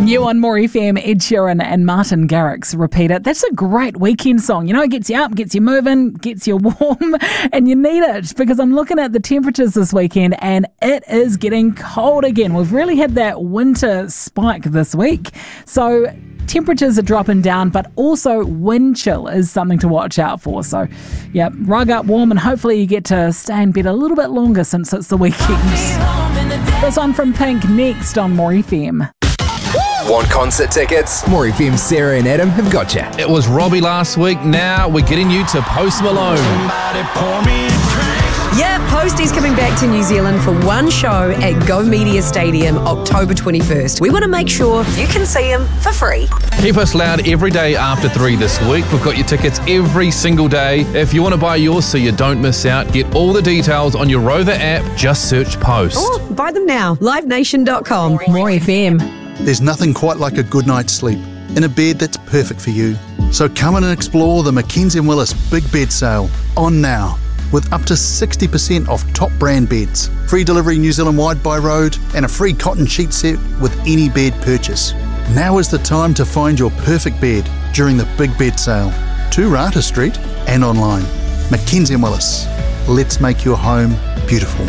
New on More FM, Ed Sheeran and Martin Garrix Repeat It. That's a great weekend song. You know, it gets you up, gets you moving, gets you warm, and you need it because I'm looking at the temperatures this weekend and it is getting cold again. We've really had that winter spike this week. So temperatures are dropping down, but also wind chill is something to watch out for. So, yeah, rug up warm and hopefully you get to stay in bed a little bit longer since it's the weekend. This one from Pink next on More FM. Want concert tickets? More FM's Sarah and Adam have got you. It was Robbie last week. Now we're getting you to Post Malone. Yeah, Posty's coming back to New Zealand for one show at Go Media Stadium, October 21st. We want to make sure you can see him for free. Keep us loud every day after 3 this week. We've got your tickets every single day. If you want to buy yours so you don't miss out, get all the details on your Rover app. Just search Post. Oh, buy them now. LiveNation.com. More FM. There's nothing quite like a good night's sleep in a bed that's perfect for you. So come in and explore the Mackenzie & Willis Big Bed Sale on now with up to 60% off top brand beds, free delivery New Zealand-wide by road and a free cotton sheet set with any bed purchase. Now is the time to find your perfect bed during the Big Bed Sale. 2 Rata Street and online. Mackenzie & Willis. Let's make your home beautiful.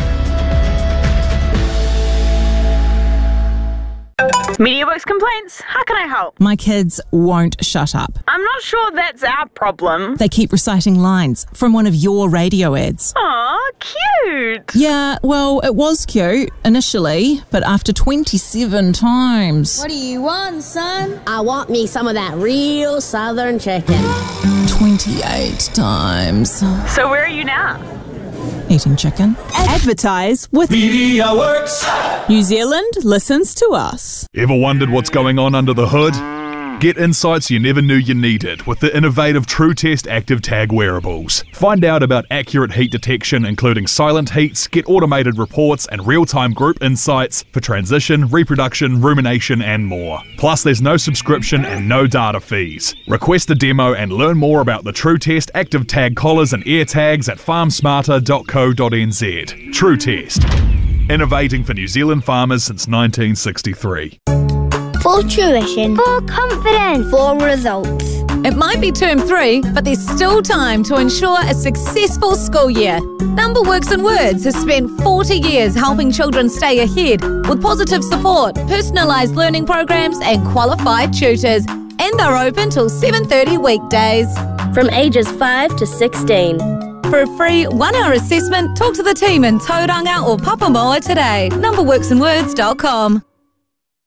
MediaWorks complaints. How can I help? My kids won't shut up. I'm not sure that's our problem. They keep reciting lines from one of your radio ads. Aw, cute. Yeah, well, it was cute initially, but after 27 times. What do you want, son? I want me some of that real southern chicken. 28 times. So where are you now? Eating chicken. Advertise with MediaWorks. New Zealand listens to us. Ever wondered what's going on under the hood? Get insights you never knew you needed with the innovative TrueTest Active Tag wearables. Find out about accurate heat detection, including silent heats, get automated reports and real-time group insights for transition, reproduction, rumination and more. Plus, there's no subscription and no data fees. Request a demo and learn more about the TrueTest Active Tag collars and ear tags at farmsmarter.co.nz. TrueTest. Innovating for New Zealand farmers since 1963. For tuition. For confidence. For results. It might be term 3, but there's still time to ensure a successful school year. Numberworks and Words has spent 40 years helping children stay ahead with positive support, personalised learning programs and qualified tutors. And they're open till 7:30 weekdays. From ages 5 to 16. For a free 1-hour assessment, talk to the team in Tauranga or Papamoa today. Numberworksandwords.com.